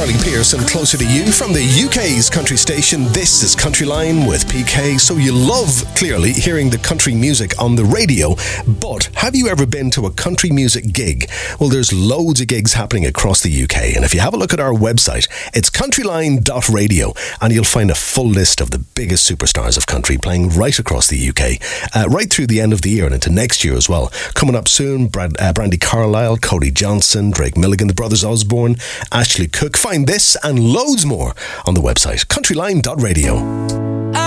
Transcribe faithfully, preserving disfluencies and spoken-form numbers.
Carly Pearce and Closer to You from the U K's country station. This is Country Line with P K. So you love, clearly, hearing the country music on the radio, but have you ever been to a country music gig? Well, there's loads of gigs happening across the U K, and if you have a look at our website, it's countryline dot radio, and you'll find a full list of the biggest superstars of country playing right across the U K, uh, right through the end of the year and into next year as well. Coming up soon, Brad, uh, Brandy Carlisle, Cody Johnson, Drake Milligan, the Brothers Osborne, Ashley Cook. Find this and loads more on the website countryline dot radio.